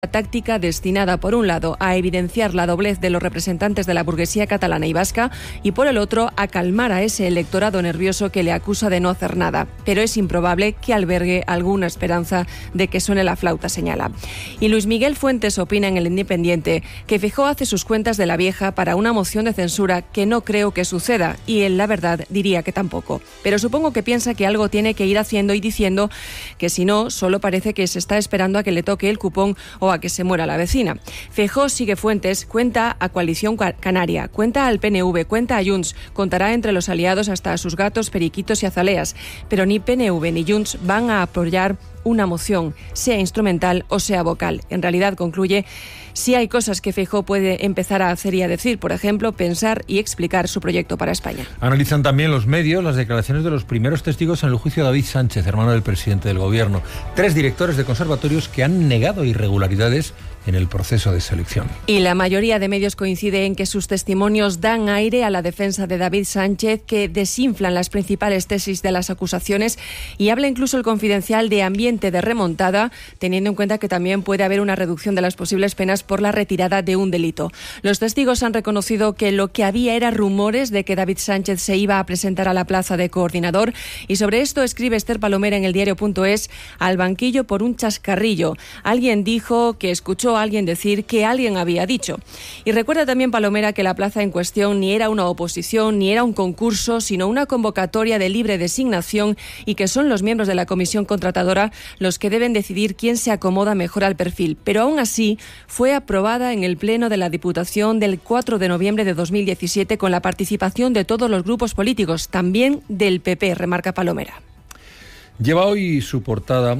táctica destinada, por un lado, a evidenciar la doblez de los representantes de la burguesía catalana y vasca y, por el otro, a calmar a ese electorado nervioso que le acusa de no hacer nada. Pero es improbable que albergue alguna esperanza de que suene la flauta, señala. Y Luis Miguel Fuentes opina en El Independiente que Feijóo hace sus cuentas de la vieja para una moción de censura que no creo que suceda, y él, la verdad, diría que tampoco. Pero supongo que piensa que algo tiene que ir haciendo y diciendo que si no, solo parece que se está esperando a que le toque el cupón o a que se muera la vecina. Feijóo, sigue Fuentes, cuenta a Coalición Canaria, cuenta al PNV, cuenta a Junts, contará entre los aliados hasta a sus gatos, periquitos y azaleas, pero ni PNV ni Junts van a apoyar una moción, sea instrumental o sea vocal. En realidad, concluye, sí hay cosas que Feijóo puede empezar a hacer y a decir, por ejemplo, pensar y explicar su proyecto para España. Analizan también los medios las declaraciones de los primeros testigos en el juicio de David Sánchez, hermano del presidente del Gobierno. 3 directores de conservatorios que han negado irregularidades en el proceso de selección. Y la mayoría de medios coincide en que sus testimonios dan aire a la defensa de David Sánchez, que desinflan las principales tesis de las acusaciones, y habla incluso el Confidencial de ambiente de remontada, teniendo en cuenta que también puede haber una reducción de las posibles penas por la retirada de un delito. Los testigos han reconocido que lo que había era rumores de que David Sánchez se iba a presentar a la plaza de coordinador, y sobre esto escribe Esther Palomera en eldiario.es: al banquillo por un chascarrillo. Alguien dijo que escuchó a alguien decir que alguien había dicho. Y recuerda también Palomera que la plaza en cuestión ni era una oposición ni era un concurso, sino una convocatoria de libre designación, y que son los miembros de la comisión contratadora los que deben decidir quién se acomoda mejor al perfil. Pero aún así fue aprobada en el Pleno de la Diputación del 4 de noviembre de 2017 con la participación de todos los grupos políticos, también del PP, remarca Palomera. Lleva hoy a su portada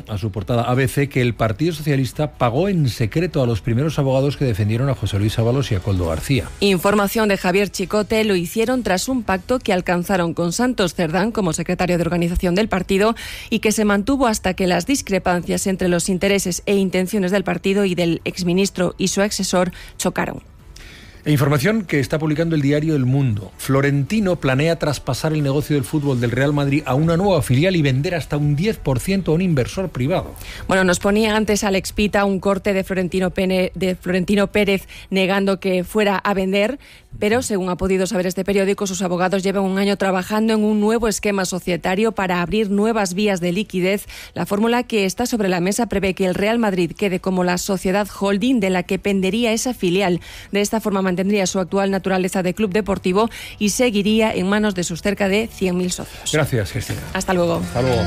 ABC que el Partido Socialista pagó en secreto a los primeros abogados que defendieron a José Luis Ábalos y a Koldo García. Información de Javier Chicote: lo hicieron tras un pacto que alcanzaron con Santos Cerdán como secretario de organización del partido y que se mantuvo hasta que las discrepancias entre los intereses e intenciones del partido y del exministro y su asesor chocaron. E información que está publicando el diario El Mundo. Florentino planea traspasar el negocio del fútbol del Real Madrid a una nueva filial y vender hasta un 10% a un inversor privado. Bueno, nos ponía antes Alex Pita un corte de Florentino Pérez negando que fuera a vender, pero según ha podido saber este periódico, sus abogados llevan un año trabajando en un nuevo esquema societario para abrir nuevas vías de liquidez. La fórmula que está sobre la mesa prevé que el Real Madrid quede como la sociedad holding de la que pendería esa filial. De esta forma mantendría su actual naturaleza de club deportivo y seguiría en manos de sus cerca de 100.000 socios. Gracias, Cristina. Hasta luego. Hasta luego.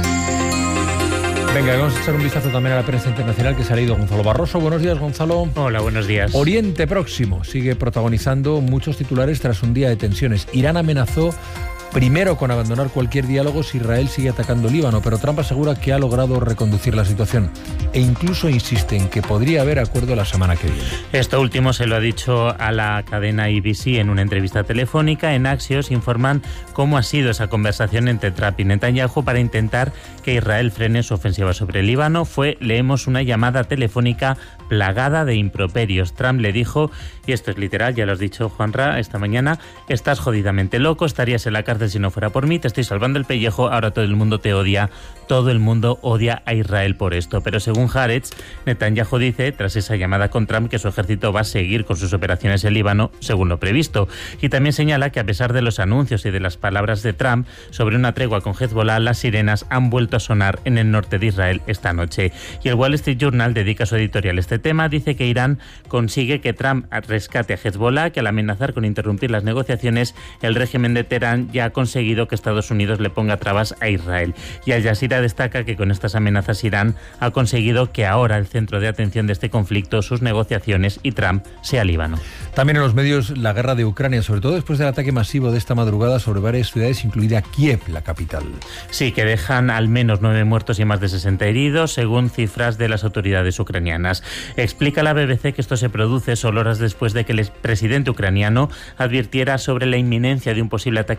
Venga, vamos a echar un vistazo también a la prensa internacional que se ha leído Gonzalo Barroso. Buenos días, Gonzalo. Hola, buenos días. Oriente Próximo sigue protagonizando muchos titulares tras un día de tensiones. Irán amenazó primero con abandonar cualquier diálogo si Israel sigue atacando Líbano, pero Trump asegura que ha logrado reconducir la situación e incluso insiste en que podría haber acuerdo la semana que viene. Esto último se lo ha dicho a la cadena ABC en una entrevista telefónica. En Axios informan cómo ha sido esa conversación entre Trump y Netanyahu para intentar que Israel frene su ofensiva sobre Líbano. Leemos, una llamada telefónica plagada de improperios. Trump le dijo, y esto es literal, ya lo has dicho, Juanra, esta mañana: estás jodidamente loco, estarías en la cárcel si no fuera por mí, te estoy salvando el pellejo, ahora todo el mundo te odia, todo el mundo odia a Israel por esto. Pero según Haaretz, Netanyahu dice, tras esa llamada con Trump, que su ejército va a seguir con sus operaciones en Líbano según lo previsto. Y también señala que a pesar de los anuncios y de las palabras de Trump sobre una tregua con Hezbollah, las sirenas han vuelto a sonar en el norte de Israel esta noche. Y el Wall Street Journal dedica su editorial a este tema. Dice que Irán consigue que Trump rescate a Hezbollah, que al amenazar con interrumpir las negociaciones, el régimen de Teherán ya ha conseguido que Estados Unidos le ponga trabas a Israel. Y Al Jazeera destaca que con estas amenazas Irán ha conseguido que ahora el centro de atención de este conflicto, sus negociaciones y Trump, sea Líbano. También en los medios la guerra de Ucrania, sobre todo después del ataque masivo de esta madrugada sobre varias ciudades, incluida Kiev, la capital. Sí, que dejan al menos 9 muertos y más de 60 heridos, según cifras de las autoridades ucranianas. Explica la BBC que esto se produce solo horas después de que el presidente ucraniano advirtiera sobre la inminencia de un posible ataque masivo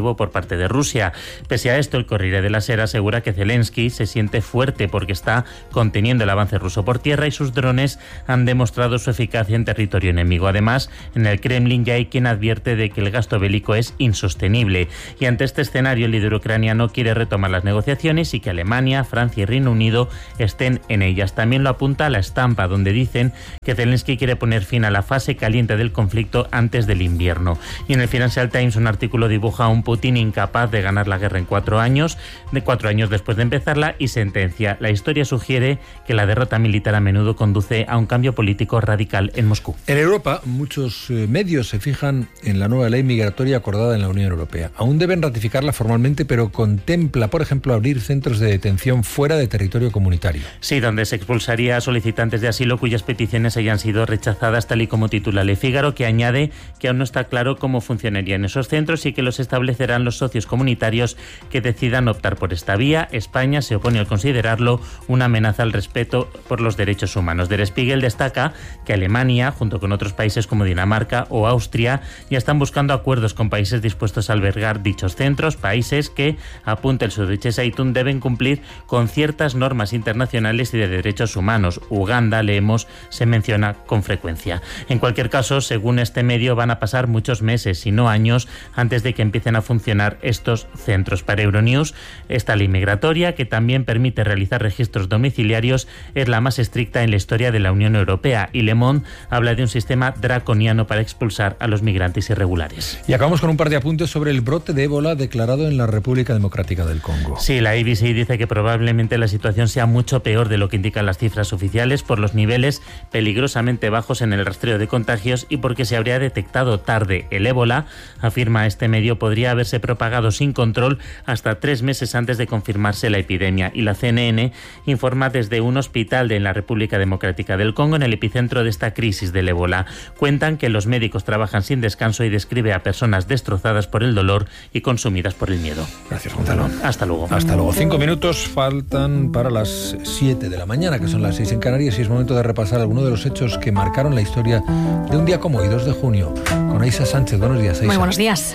ofensivo por parte de Rusia. Pese a esto, el Corriere della Sera asegura que Zelensky se siente fuerte porque está conteniendo el avance ruso por tierra y sus drones han demostrado su eficacia en territorio enemigo. Además, en el Kremlin ya hay quien advierte de que el gasto bélico es insostenible. Y ante este escenario, el líder ucraniano quiere retomar las negociaciones y que Alemania, Francia y Reino Unido estén en ellas. También lo apunta La Estampa, donde dicen que Zelensky quiere poner fin a la fase caliente del conflicto antes del invierno. Y en el Financial Times un artículo dibuja a un Putin incapaz de ganar la guerra en 4 años, de 4 años después de empezarla, y sentencia: la historia sugiere que la derrota militar a menudo conduce a un cambio político radical en Moscú. En Europa, muchos medios se fijan en la nueva ley migratoria acordada en la Unión Europea. Aún deben ratificarla formalmente, pero contempla, por ejemplo, abrir centros de detención fuera de territorio comunitario. Sí, donde se expulsaría a solicitantes de asilo cuyas peticiones hayan sido rechazadas, tal y como titula Le Figaro, que añade que aún no está claro cómo funcionarían esos centros y que los establecerán los socios comunitarios que decidan optar por esta vía. España se opone al considerarlo una amenaza al respeto por los derechos humanos. Der Spiegel destaca que Alemania, junto con otros países como Dinamarca o Austria, ya están buscando acuerdos con países dispuestos a albergar dichos centros, países que, apunta el Süddeutsche Zeitung, deben cumplir con ciertas normas internacionales y de derechos humanos. Uganda, leemos, se menciona con frecuencia. En cualquier caso, según este medio, van a pasar muchos meses, si no años, antes de que empiecen a funcionar estos centros. Para Euronews, esta ley migratoria, que también permite realizar registros domiciliarios, es la más estricta en la historia de la Unión Europea, y Le Monde habla de un sistema draconiano para expulsar a los migrantes irregulares. Y acabamos con un par de apuntes sobre el brote de ébola declarado en la República Democrática del Congo. Sí, la ABC dice que probablemente la situación sea mucho peor de lo que indican las cifras oficiales por los niveles peligrosamente bajos en el rastreo de contagios y porque se habría detectado tarde. El ébola, afirma este medio, podría haberse propagado sin control hasta 3 meses antes de confirmarse la epidemia. Y la CNN informa desde un hospital en la República Democrática del Congo, en el epicentro de esta crisis del ébola. Cuentan que los médicos trabajan sin descanso y describe a personas destrozadas por el dolor y consumidas por el miedo. Gracias, Gonzalo. Hasta luego. Hasta luego. 5 minutos faltan para las 7 de la mañana, que son las 6 en Canarias, y es momento de repasar algunos de los hechos que marcaron la historia de un día como hoy, 2 de junio, con Aisa Sánchez. Buenos días, Aisa. Muy buenos días.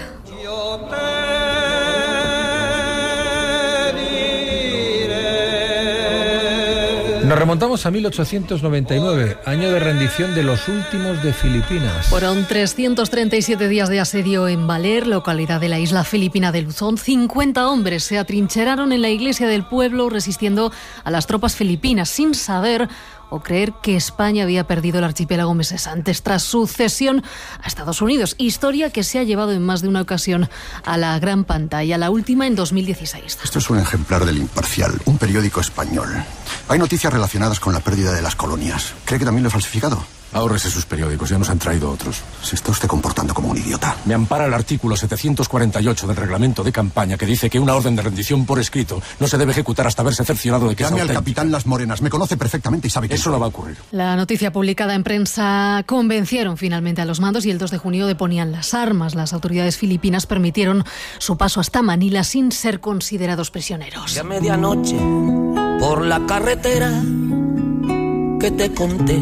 Nos remontamos a 1899, año de rendición de los últimos de Filipinas. Fueron 337 días de asedio en Baler, localidad de la isla filipina de Luzón. 50 hombres se atrincheraron en la iglesia del pueblo resistiendo a las tropas filipinas, sin saber o creer que España había perdido el archipiélago meses antes, tras su cesión a Estados Unidos. Historia que se ha llevado en más de una ocasión a la gran pantalla, la última en 2016. Esto es un ejemplar del Imparcial, un periódico español. Hay noticias relacionadas con la pérdida de las colonias. ¿Cree que también lo he falsificado? Ahórrese sus periódicos, ya nos han traído otros. Se está usted comportando como un idiota. Me ampara el artículo 748 del reglamento de campaña, que dice que una orden de rendición por escrito no se debe ejecutar hasta haberse cerciorado de que Llame es auténtica. al capitán Las Morenas, me conoce perfectamente y sabe que eso no va a ocurrir. La noticia publicada en prensa convencieron finalmente a los mandos y el 2 de junio deponían las armas. Las autoridades filipinas permitieron su paso hasta Manila sin ser considerados prisioneros. A medianoche, por la carretera que te conté,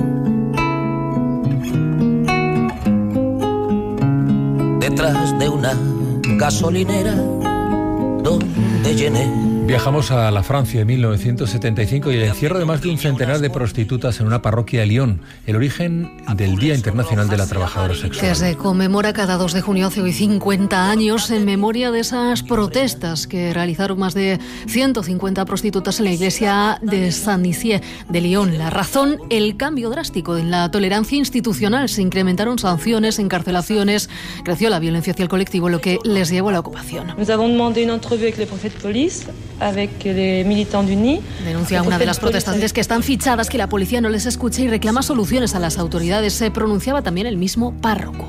detrás de una gasolinera donde llené. Viajamos a la Francia de 1975 y el encierro de más de un centenar de prostitutas en una parroquia de Lyon, el origen del Día Internacional de la Trabajadora Sexual. Que se conmemora cada 2 de junio hace hoy 50 años en memoria de esas protestas que realizaron más de 150 prostitutas en la iglesia de Saint-Nizier de Lyon. La razón, el cambio drástico en la tolerancia institucional. Se incrementaron sanciones, encarcelaciones, creció la violencia hacia el colectivo, lo que les llevó a la ocupación. Nous avons demandé une entrevue avec les préfets de police, avec les militants du NI. Denuncia una de las protestantes que están fichadas, que la policía no les escucha y reclama soluciones a las autoridades. Se pronunciaba también el mismo párroco.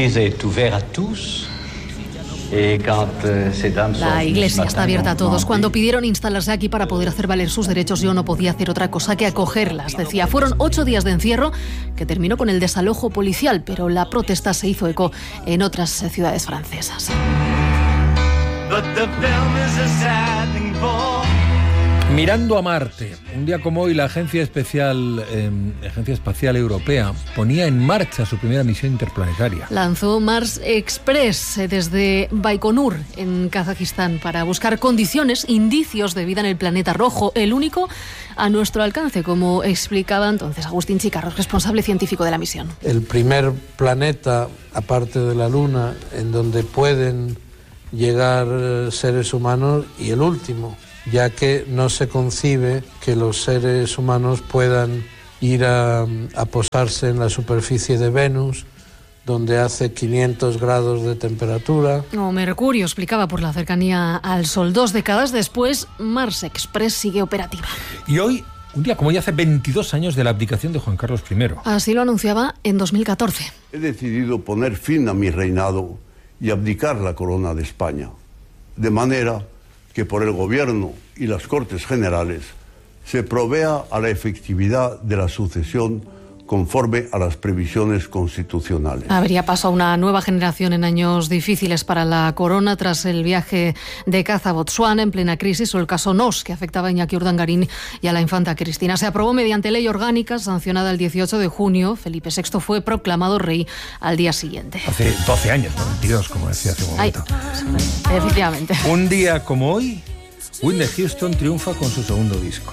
La iglesia está abierta a todos. Cuando pidieron instalarse aquí para poder hacer valer sus derechos, yo no podía hacer otra cosa que acogerlas, decía. Fueron 8 días de encierro que terminó con el desalojo policial, pero la protesta se hizo eco en otras ciudades francesas. Mirando a Marte, un día como hoy la Agencia Espacial Europea ponía en marcha su primera misión interplanetaria. Lanzó Mars Express desde Baikonur, en Kazajistán, para buscar condiciones, indicios de vida en el planeta rojo, el único a nuestro alcance, como explicaba entonces Agustín Chicarros, responsable científico de la misión. El primer planeta, aparte de la Luna, en donde pueden llegar seres humanos, y el último, ya que no se concibe que los seres humanos puedan ir a posarse en la superficie de Venus, donde hace 500 grados de temperatura. O Mercurio, explicaba, por la cercanía al Sol. 2 décadas después, Mars Express sigue operativa. Y hoy, un día como hoy, hace 22 años de la abdicación de Juan Carlos I. Así lo anunciaba en 2014. He decidido poner fin a mi reinado y abdicar la corona de España, de manera que por el Gobierno y las Cortes Generales se provea a la efectividad de la sucesión conforme a las previsiones constitucionales. Habría pasado una nueva generación en años difíciles para la corona tras el viaje de caza a Botsuana en plena crisis o el caso Nos, que afectaba a Iñaki Urdangarín y a la infanta Cristina. Se aprobó mediante ley orgánica sancionada el 18 de junio. Felipe VI fue proclamado rey al día siguiente. Hace 12 años, ¿no? 22, como decía hace un momento. Efectivamente. Un día como hoy, Whitney Houston triunfa con su segundo disco.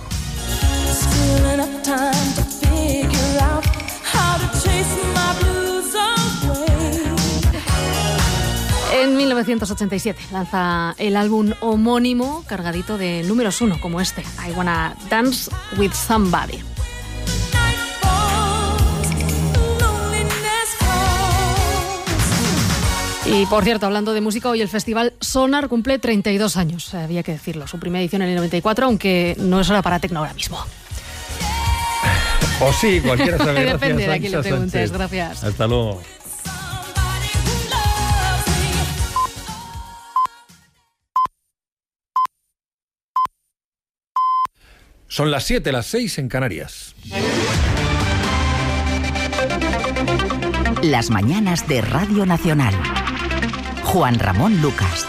En 1987 lanza el álbum homónimo cargadito de números 1 como este, I Wanna Dance With Somebody. Y por cierto, hablando de música, hoy el festival Sonar cumple 32 años, había que decirlo, su primera edición en el 94, aunque no es hora para tecno ahora mismo. O sí, cualquiera sabe. Gracias, depende de a quién le Sancha preguntes, Sánchez. gracias. Hasta luego. Son las 7, las 6 en Canarias. Las mañanas de Radio Nacional. Juan Ramón Lucas.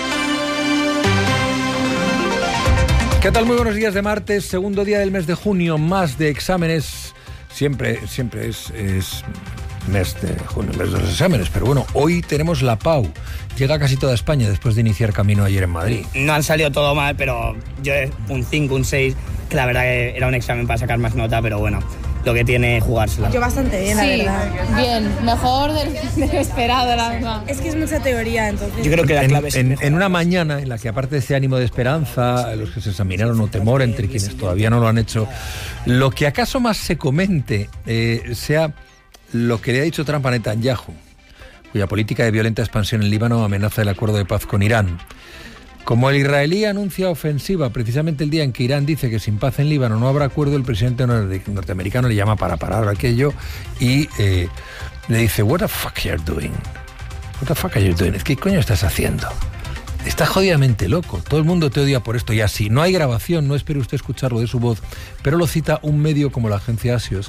¿Qué tal? Muy buenos días de martes, segundo día del mes de junio, más de exámenes. Siempre es mes de junio, mes de los exámenes, pero bueno, hoy tenemos la PAU. Llega casi toda España después de iniciar camino ayer en Madrid. No han salido todo mal, pero yo un 5, un 6, que la verdad que era un examen para sacar más nota, pero bueno, lo que tiene jugársela. Yo bastante bien, sí, la verdad. Bien, mejor de lo esperado, la verdad. Es que es mucha teoría, entonces. Yo creo que la clave es en una mañana en la que, aparte de ese ánimo de esperanza, los que se examinaron o temor entre quienes todavía no lo han hecho, lo que acaso más se comente sea lo que le ha dicho Trump a Netanyahu, cuya política de violenta expansión en Líbano amenaza el acuerdo de paz con Irán. Como el israelí anuncia ofensiva precisamente el día en que Irán dice que sin paz en Líbano no habrá acuerdo, el presidente norteamericano le llama para parar aquello y le dice, "What the fuck are you doing? What the fuck are you doing? ¿Qué coño estás haciendo? Estás jodidamente loco. Todo el mundo te odia por esto y así. No hay grabación, no espere usted escucharlo de su voz, pero lo cita un medio como la agencia Axios.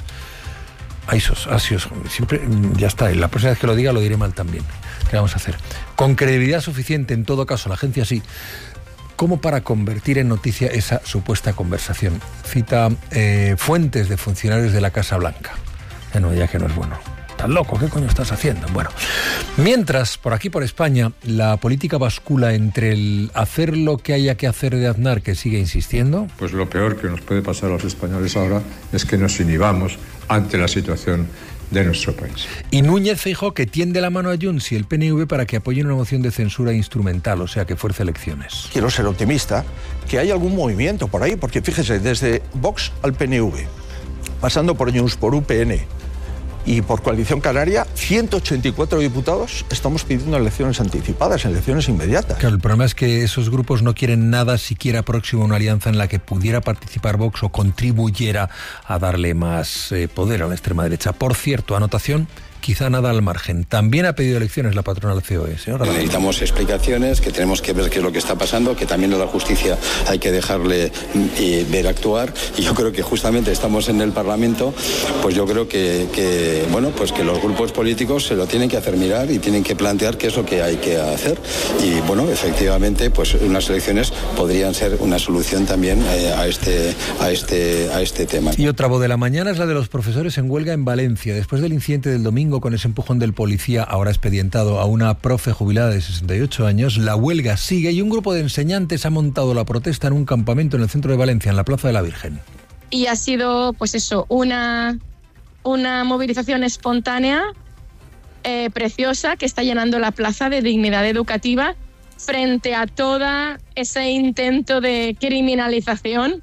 Axios, siempre, ya está, la próxima vez que lo diga lo diré mal también. ¿Qué vamos a hacer? Con credibilidad suficiente, en todo caso, la agencia sí, como para convertir en noticia esa supuesta conversación. Cita fuentes de funcionarios de la Casa Blanca. Ya que no es bueno. ¿Estás loco? ¿Qué coño estás haciendo? Bueno, mientras, por aquí, por España, la política bascula entre el hacer lo que haya que hacer de Aznar, que sigue insistiendo. Pues lo peor que nos puede pasar a los españoles ahora es que nos inhibamos ante la situación de nuestro país. Y Núñez Feijóo, que tiende la mano a Junts y el PNV para que apoyen una moción de censura instrumental, o sea, que fuerce elecciones. Quiero ser optimista, que hay algún movimiento por ahí, porque fíjese, desde Vox al PNV, pasando por Junts, por UPN y por Coalición Canaria, 184 diputados estamos pidiendo elecciones anticipadas, elecciones inmediatas. Claro, el problema es que esos grupos no quieren nada siquiera próximo a una alianza en la que pudiera participar Vox o contribuyera a darle más poder a la extrema derecha. Por cierto, anotación quizá nada al margen. También ha pedido elecciones la patronal COE. Señora Ramallo. Necesitamos explicaciones, que tenemos que ver qué es lo que está pasando, que también a la justicia hay que dejarle ver actuar, y yo creo que justamente estamos en el Parlamento, pues yo creo que los grupos políticos se lo tienen que hacer mirar y tienen que plantear qué es lo que hay que hacer, y bueno, efectivamente, pues unas elecciones podrían ser una solución también a este tema. Y otra voz de la mañana es la de los profesores en huelga en Valencia. Después del incidente del domingo con ese empujón del policía, ahora expedientado a una profe jubilada de 68 años, la huelga sigue y un grupo de enseñantes ha montado la protesta en un campamento en el centro de Valencia, en la Plaza de la Virgen. Y ha sido, pues eso, una movilización espontánea, preciosa, que está llenando la plaza de dignidad educativa frente a todo ese intento de criminalización.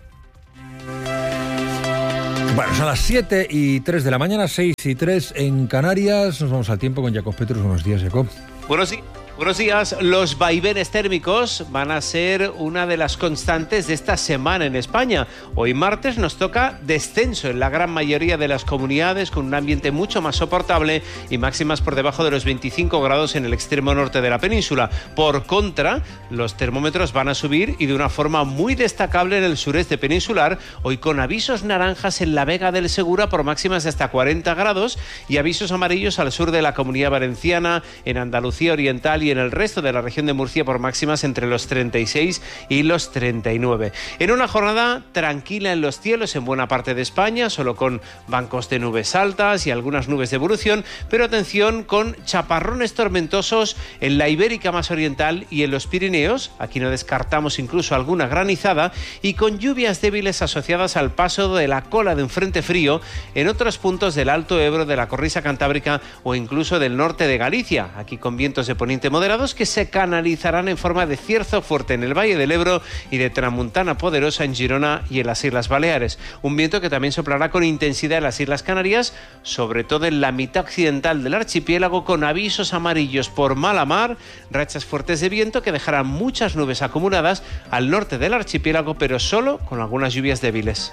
Bueno, son las 7:03 de la mañana, 6:03 en Canarias. Nos vamos al tiempo con Jacob Petrus. Buenos días, Jacob. Buenos días. Los vaivenes térmicos van a ser una de las constantes de esta semana en España. Hoy martes nos toca descenso en la gran mayoría de las comunidades, con un ambiente mucho más soportable y máximas por debajo de los 25 grados en el extremo norte de la península. Por contra, los termómetros van a subir, y de una forma muy destacable en el sureste peninsular, hoy con avisos naranjas en la Vega del Segura por máximas de hasta 40 grados y avisos amarillos al sur de la Comunidad Valenciana, en Andalucía Oriental y en el resto de la región de Murcia por máximas entre los 36 y los 39. En una jornada tranquila en los cielos en buena parte de España, solo con bancos de nubes altas y algunas nubes de evolución, pero atención con chaparrones tormentosos en la Ibérica más oriental y en los Pirineos, aquí no descartamos incluso alguna granizada, y con lluvias débiles asociadas al paso de la cola de un frente frío en otros puntos del Alto Ebro, de la cornisa cantábrica o incluso del norte de Galicia, aquí con vientos de poniente moderados que se canalizarán en forma de cierzo fuerte en el Valle del Ebro y de tramuntana poderosa en Girona y en las Islas Baleares. Un viento que también soplará con intensidad en las Islas Canarias, sobre todo en la mitad occidental del archipiélago, con avisos amarillos por mala mar, rachas fuertes de viento que dejarán muchas nubes acumuladas al norte del archipiélago, pero solo con algunas lluvias débiles.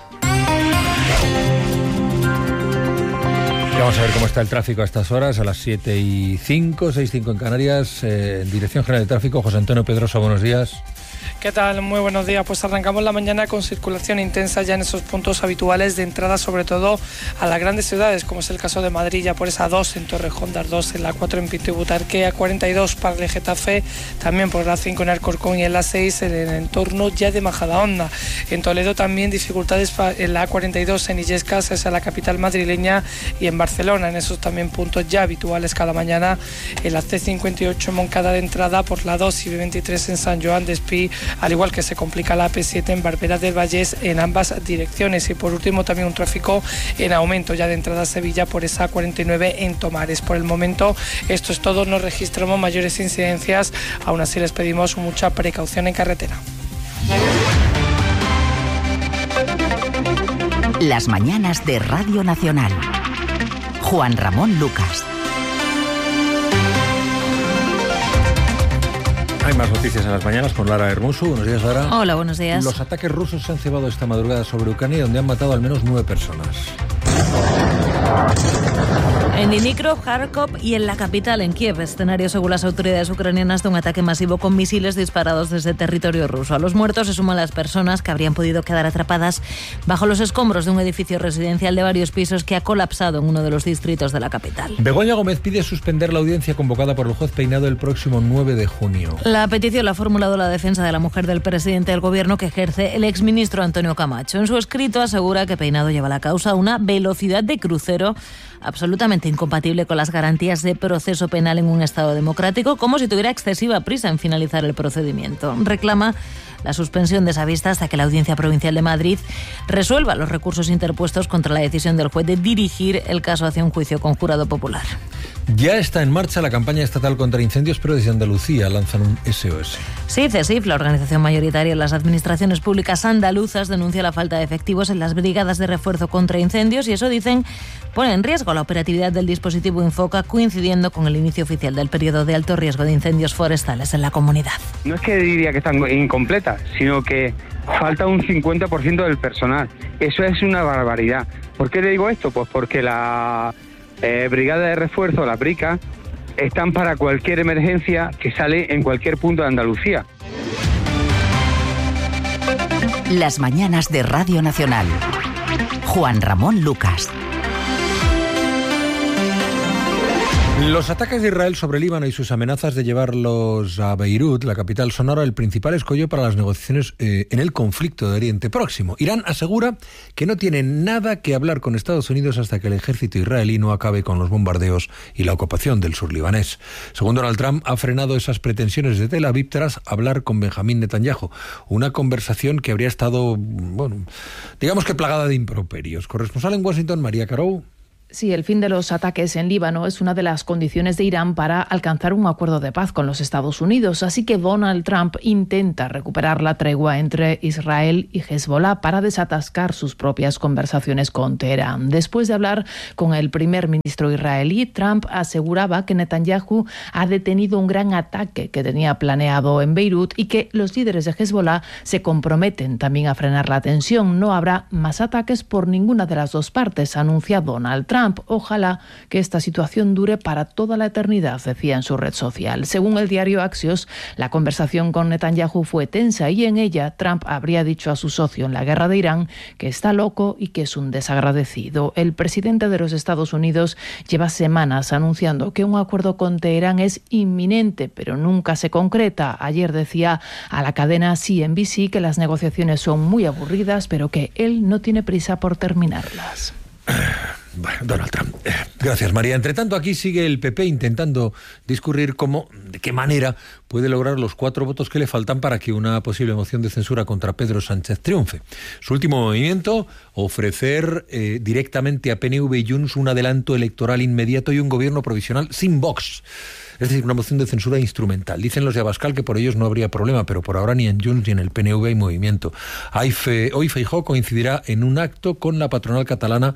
Vamos a ver cómo está el tráfico a estas horas, a las 7:05, 6:05 en Canarias. Dirección General de Tráfico, José Antonio Pedrosa, buenos días. ¿Qué tal? Muy buenos días. Pues arrancamos la mañana con circulación intensa ya en esos puntos habituales de entrada, sobre todo a las grandes ciudades, como es el caso de Madrid, ya por esa 2 en Torrejón de Ardoz, en la 4 en Pinto y Butarque, a 42 para el Getafe, también por la 5 en Alcorcón y en la 6 en el entorno ya de Majadahonda. En Toledo también dificultades en la A42 en Illescas, esa es la capital madrileña, y en Barcelona, en esos también puntos ya habituales cada mañana, en la C58 en Moncada de entrada, por la 2 y B23 en San Joan de Espí, al igual que se complica la AP7 en Barberá del Vallés en ambas direcciones. Y por último también un tráfico en aumento ya de entrada a Sevilla por esa 49 en Tomares. Por el momento esto es todo, no registramos mayores incidencias, aún así les pedimos mucha precaución en carretera. Las mañanas de Radio Nacional. Juan Ramón Lucas. Hay más noticias en las mañanas con Lara Hermoso. Buenos días, Lara. Hola, buenos días. Los ataques rusos se han cebado esta madrugada sobre Ucrania, donde han matado al menos 9 personas. En Dnipro, Kharkov y en la capital, en Kiev, escenario según las autoridades ucranianas de un ataque masivo con misiles disparados desde territorio ruso. A los muertos se suman las personas que habrían podido quedar atrapadas bajo los escombros de un edificio residencial de varios pisos que ha colapsado en uno de los distritos de la capital. Begoña Gómez pide suspender la audiencia convocada por el juez Peinado el próximo 9 de junio. La petición la ha formulado la defensa de la mujer del presidente del gobierno que ejerce el exministro Antonio Camacho. En su escrito asegura que Peinado lleva la causa a una velocidad de crucero absolutamente incompatible con las garantías de proceso penal en un Estado democrático, como si tuviera excesiva prisa en finalizar el procedimiento. Reclama la suspensión de esa vista hasta que la Audiencia Provincial de Madrid resuelva los recursos interpuestos contra la decisión del juez de dirigir el caso hacia un juicio con jurado popular. Ya está en marcha la campaña estatal contra incendios, pero desde Andalucía lanzan un SOS. Sí, CESIF, la organización mayoritaria en las administraciones públicas andaluzas, denuncia la falta de efectivos en las brigadas de refuerzo contra incendios y eso, dicen, pone en riesgo la operatividad del dispositivo Infoca, coincidiendo con el inicio oficial del periodo de alto riesgo de incendios forestales en la comunidad. No es que diría que están incompletas, sino que falta un 50% del personal. Eso es una barbaridad. ¿Por qué le digo esto? Pues porque la brigadas de refuerzo, las BRICA, están para cualquier emergencia que sale en cualquier punto de Andalucía. Las mañanas de Radio Nacional. Juan Ramón Lucas. Los ataques de Israel sobre Líbano y sus amenazas de llevarlos a Beirut, la capital, son ahora el principal escollo para las negociaciones en el conflicto de Oriente Próximo. Irán asegura que no tiene nada que hablar con Estados Unidos hasta que el ejército israelí no acabe con los bombardeos y la ocupación del sur libanés. Según Donald Trump, ha frenado esas pretensiones de Tel Aviv tras hablar con Benjamín Netanyahu. Una conversación que habría estado, bueno, digamos que plagada de improperios. Corresponsal en Washington, María Carou. Sí, el fin de los ataques en Líbano es una de las condiciones de Irán para alcanzar un acuerdo de paz con los Estados Unidos. Así que Donald Trump intenta recuperar la tregua entre Israel y Hezbollah para desatascar sus propias conversaciones con Teherán. Después de hablar con el primer ministro israelí, Trump aseguraba que Netanyahu ha detenido un gran ataque que tenía planeado en Beirut y que los líderes de Hezbollah se comprometen también a frenar la tensión. No habrá más ataques por ninguna de las dos partes, anuncia Donald Trump. Ojalá que esta situación dure para toda la eternidad, decía en su red social. Según el diario Axios, la conversación con Netanyahu fue tensa y en ella Trump habría dicho a su socio en la guerra de Irán que está loco y que es un desagradecido. El presidente de los Estados Unidos lleva semanas anunciando que un acuerdo con Teherán es inminente, pero nunca se concreta. Ayer decía a la cadena CNBC que las negociaciones son muy aburridas, pero que él no tiene prisa por terminarlas. Bueno, Donald Trump. Gracias, María. Entre tanto, aquí sigue el PP intentando discurrir de qué manera puede lograr los 4 votos que le faltan para que una posible moción de censura contra Pedro Sánchez triunfe. Su último movimiento, ofrecer directamente a PNV y Junts un adelanto electoral inmediato y un gobierno provisional sin Vox. Es decir, una moción de censura instrumental. Dicen los de Abascal que por ellos no habría problema, pero por ahora ni en Junts ni en el PNV hay movimiento. Hoy Feijóo coincidirá en un acto con la patronal catalana,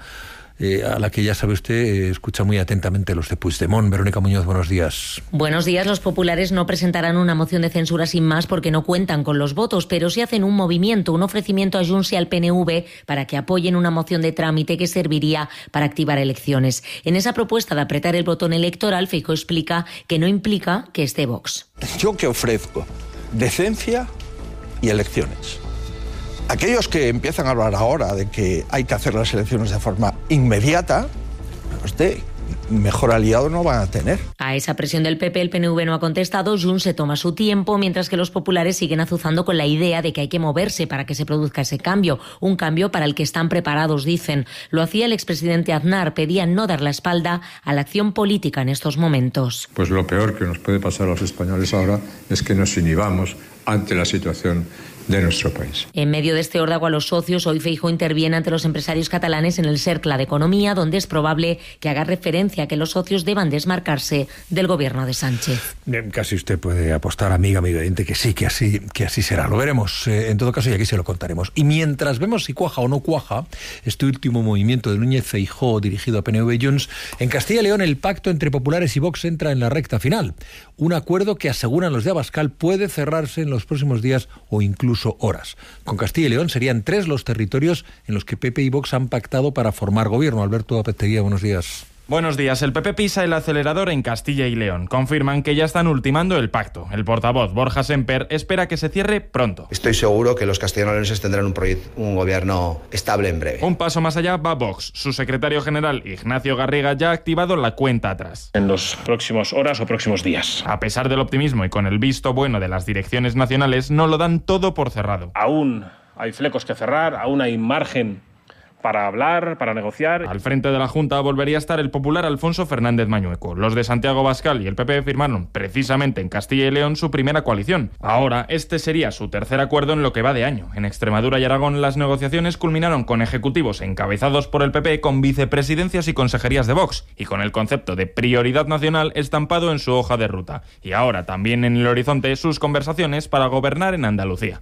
a la que ya sabe usted, escucha muy atentamente los de Puigdemont. Verónica Muñoz, buenos días. Buenos días. Los populares no presentarán una moción de censura sin más porque no cuentan con los votos, pero sí hacen un movimiento, un ofrecimiento a Junts y al PNV para que apoyen una moción de trámite que serviría para activar elecciones. En esa propuesta de apretar el botón electoral, Feijóo explica que no implica que esté Vox. Yo que ofrezco decencia y elecciones. Aquellos que empiezan a hablar ahora de que hay que hacer las elecciones de forma inmediata, mejor aliado no van a tener. A esa presión del PP el PNV no ha contestado, Junts se toma su tiempo, mientras que los populares siguen azuzando con la idea de que hay que moverse para que se produzca ese cambio, un cambio para el que están preparados, dicen. Lo hacía el expresidente Aznar, pedía no dar la espalda a la acción política en estos momentos. Pues lo peor que nos puede pasar a los españoles ahora es que nos inhibamos ante la situación de nuestro país. En medio de este órdago a los socios, hoy Feijóo interviene ante los empresarios catalanes en el Cercle de Economía, donde es probable que haga referencia a que los socios deban desmarcarse del gobierno de Sánchez. Casi usted puede apostar, amiga oyente, que sí, que así será. Lo veremos, en todo caso, y aquí se lo contaremos. Y mientras vemos si cuaja o no cuaja este último movimiento de Núñez Feijóo dirigido a PNV y Junts, en Castilla y León el pacto entre populares y Vox entra en la recta final. Un acuerdo que, aseguran los de Abascal, puede cerrarse en los próximos días o incluso horas. Con Castilla y León serían 3 los territorios en los que PP y Vox han pactado para formar gobierno. Alberto Apeteguía, buenos días. Buenos días. El PP pisa el acelerador en Castilla y León. Confirman que ya están ultimando el pacto. El portavoz Borja Semper espera que se cierre pronto. Estoy seguro que los castellano-leoneses tendrán un gobierno estable en breve. Un paso más allá va Vox. Su secretario general, Ignacio Garriga, ya ha activado la cuenta atrás. En los próximos horas o próximos días. A pesar del optimismo y con el visto bueno de las direcciones nacionales, no lo dan todo por cerrado. Aún hay flecos que cerrar, aún hay margen para hablar, para negociar. Al frente de la Junta volvería a estar el popular Alfonso Fernández Mañueco. Los de Santiago Abascal y el PP firmaron precisamente en Castilla y León su primera coalición. Ahora, este sería su tercer acuerdo en lo que va de año. En Extremadura y Aragón las negociaciones culminaron con ejecutivos encabezados por el PP con vicepresidencias y consejerías de Vox y con el concepto de prioridad nacional estampado en su hoja de ruta. Y ahora también en el horizonte sus conversaciones para gobernar en Andalucía.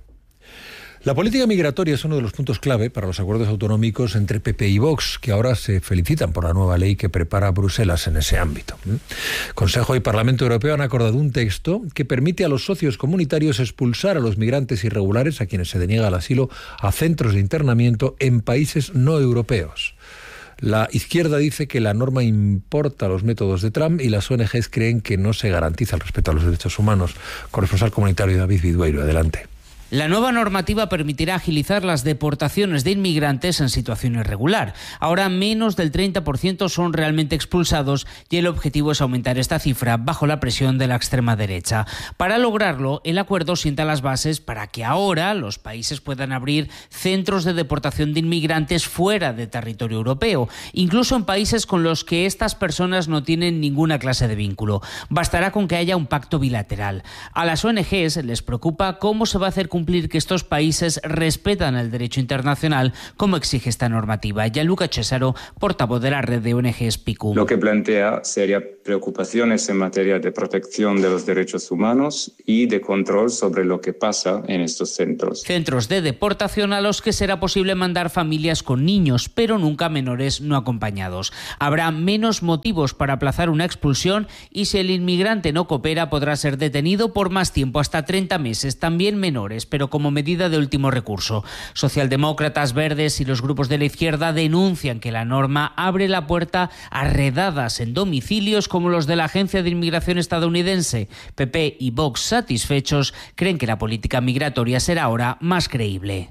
La política migratoria es uno de los puntos clave para los acuerdos autonómicos entre PP y Vox, que ahora se felicitan por la nueva ley que prepara Bruselas en ese ámbito. Consejo y Parlamento Europeo han acordado un texto que permite a los socios comunitarios expulsar a los migrantes irregulares, a quienes se deniega el asilo, a centros de internamiento en países no europeos. La izquierda dice que la norma importa los métodos de Trump y las ONGs creen que no se garantiza el respeto a los derechos humanos. Corresponsal comunitario David Vidueiro, adelante. La nueva normativa permitirá agilizar las deportaciones de inmigrantes en situación irregular. Ahora menos del 30% son realmente expulsados y el objetivo es aumentar esta cifra bajo la presión de la extrema derecha. Para lograrlo, el acuerdo sienta las bases para que ahora los países puedan abrir centros de deportación de inmigrantes fuera de territorio europeo, incluso en países con los que estas personas no tienen ninguna clase de vínculo. Bastará con que haya un pacto bilateral. A las ONGs les preocupa cómo se va a hacer cumplir que estos países respetan el derecho internacional, como exige esta normativa. Gianluca Cesaro, portavoz de la red de ONGs PICU. Lo que plantea sería preocupaciones en materia de protección de los derechos humanos y de control sobre lo que pasa en estos centros. Centros de deportación a los que será posible mandar familias con niños, pero nunca menores no acompañados. Habrá menos motivos para aplazar una expulsión y si el inmigrante no coopera podrá ser detenido por más tiempo, hasta 30 meses, también menores, pero como medida de último recurso. Socialdemócratas, verdes y los grupos de la izquierda denuncian que la norma abre la puerta a redadas en domicilios como los de la Agencia de Inmigración estadounidense. PP y Vox, satisfechos, creen que la política migratoria será ahora más creíble.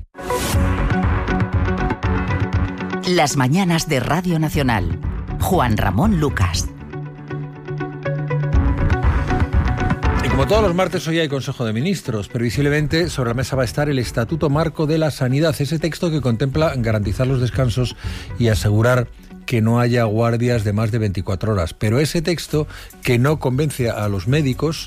Las mañanas de Radio Nacional. Juan Ramón Lucas. Como todos los martes, hoy hay Consejo de Ministros. Previsiblemente sobre la mesa va a estar el Estatuto Marco de la Sanidad, ese texto que contempla garantizar los descansos y asegurar que no haya guardias de más de 24 horas. Pero ese texto que no convence a los médicos,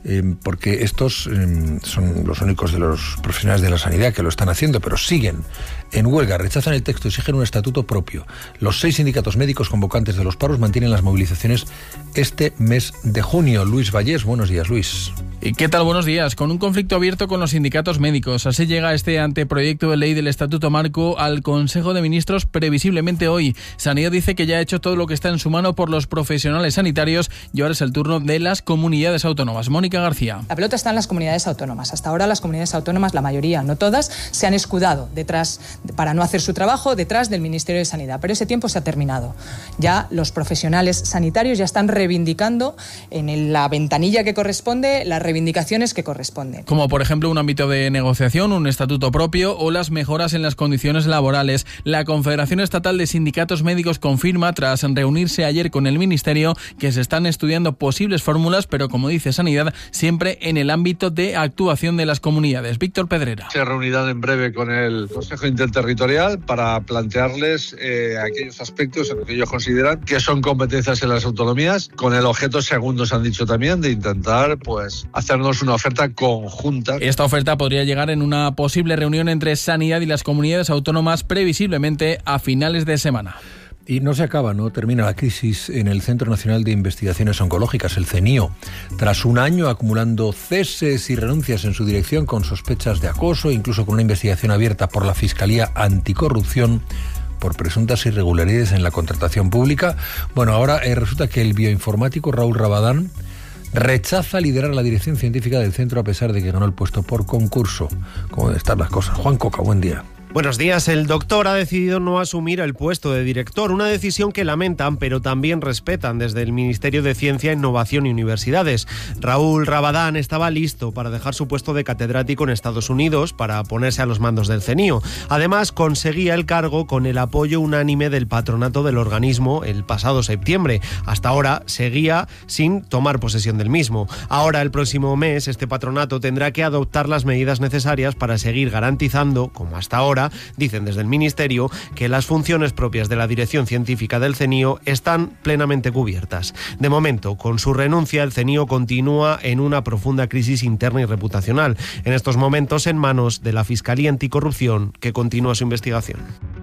porque estos son los únicos de los profesionales de la sanidad que lo están haciendo, pero siguen en huelga, rechazan el texto, exigen un estatuto propio. Los 6 sindicatos médicos convocantes de los paros mantienen las movilizaciones este mes de junio. Luis Vallés, buenos días, Luis. ¿Y qué tal? Buenos días. Con un conflicto abierto con los sindicatos médicos. Así llega este anteproyecto de ley del Estatuto Marco al Consejo de Ministros previsiblemente hoy. Sanidad dice que ya ha hecho todo lo que está en su mano por los profesionales sanitarios y ahora es el turno de las comunidades autónomas. Mónica García. La pelota está en las comunidades autónomas. Hasta ahora las comunidades autónomas, la mayoría, no todas, se han escudado detrás, para no hacer su trabajo, detrás del Ministerio de Sanidad. Pero ese tiempo se ha terminado. Ya los profesionales sanitarios ya están reivindicando en la ventanilla que corresponde las reivindicaciones que corresponden. Como por ejemplo un ámbito de negociación, un estatuto propio o las mejoras en las condiciones laborales. La Confederación Estatal de Sindicatos Médicos confirma, tras reunirse ayer con el Ministerio, que se están estudiando posibles fórmulas, pero como dice Sanidad, siempre en el ámbito de actuación de las comunidades. Víctor Pedrera. Se reunirán en breve con el Consejo Interterritorial para plantearles aquellos aspectos en los que ellos consideran que son competencias en las autonomías, con el objeto, según nos han dicho también, de intentar hacernos una oferta conjunta. Esta oferta podría llegar en una posible reunión entre Sanidad y las comunidades autónomas, previsiblemente a finales de semana. Y no se acaba, no termina la crisis en el Centro Nacional de Investigaciones Oncológicas, el CENIO. Tras un año acumulando ceses y renuncias en su dirección con sospechas de acoso, incluso con una investigación abierta por la Fiscalía Anticorrupción por presuntas irregularidades en la contratación pública, bueno, ahora resulta que el bioinformático Raúl Rabadán rechaza liderar la dirección científica del centro a pesar de que ganó el puesto por concurso. ¿Cómo están las cosas? Juan Coca, buen día. Buenos días. El doctor ha decidido no asumir el puesto de director, una decisión que lamentan, pero también respetan desde el Ministerio de Ciencia, Innovación y Universidades. Raúl Rabadán estaba listo para dejar su puesto de catedrático en Estados Unidos para ponerse a los mandos del CENIO. Además, conseguía el cargo con el apoyo unánime del patronato del organismo el pasado septiembre. Hasta ahora seguía sin tomar posesión del mismo. Ahora, el próximo mes, este patronato tendrá que adoptar las medidas necesarias para seguir garantizando, como hasta ahora, dicen desde el Ministerio, que las funciones propias de la dirección científica del CENIO están plenamente cubiertas. De momento, con su renuncia, el CENIO continúa en una profunda crisis interna y reputacional, en estos momentos en manos de la Fiscalía Anticorrupción, que continúa su investigación.